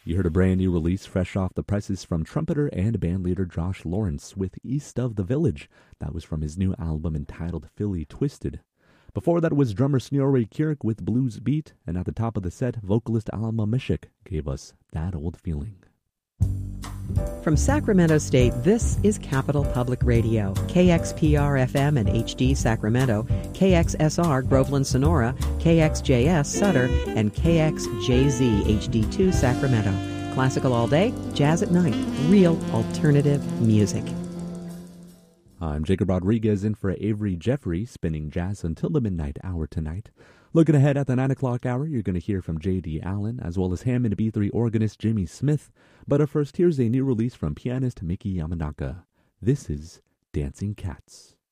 You heard a brand new release fresh off the presses from trumpeter and bandleader Josh Lawrence with East of the Village. That was from his new album entitled Philly Twisted. Before that was drummer Snorri Kirk with Blues Beat, and at the top of the set, vocalist Alma Mishik gave us That Old Feeling. From Sacramento State, this is Capital Public Radio, KXPR-FM and HD Sacramento, KXSR Groveland Sonora, KXJS Sutter, and KXJZ HD2 Sacramento. Classical all day, jazz at night, real alternative music. I'm Jacob Rodriguez in for Avery Jeffrey, spinning jazz until the midnight hour tonight. Looking ahead at the 9 o'clock hour, you're going to hear from J.D. Allen, as well as Hammond B3 organist Jimmy Smith. But first, here's a new release from pianist Miki Yamanaka. This is Dancing Cats.